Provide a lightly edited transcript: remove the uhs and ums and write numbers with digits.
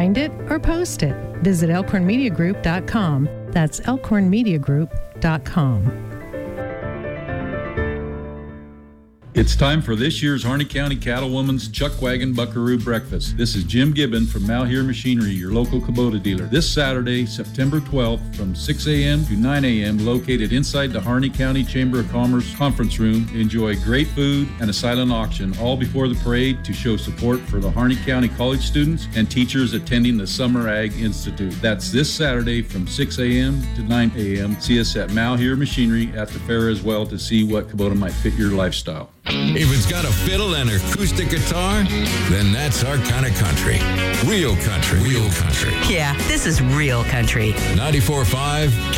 find it or post it. Visit elkhornmediagroup.com. That's elkhornmediagroup.com. It's time for this year's Harney County Cattlewoman's Chuck Wagon Buckaroo Breakfast. This is Jim Gibbon from Malheur Machinery, your local Kubota dealer. This Saturday, September 12th, from 6 a.m. to 9 a.m., located inside the Harney County Chamber of Commerce conference room. Enjoy great food and a silent auction, all before the parade to show support for the Harney County college students and teachers attending the Summer Ag Institute. That's this Saturday from 6 a.m. to 9 a.m. See us at Malheur Machinery at the fair as well to see what Kubota might fit your lifestyle. If it's got a fiddle and acoustic guitar, then that's our kind of country. Real country. Real country. Yeah, this is real country. 94.5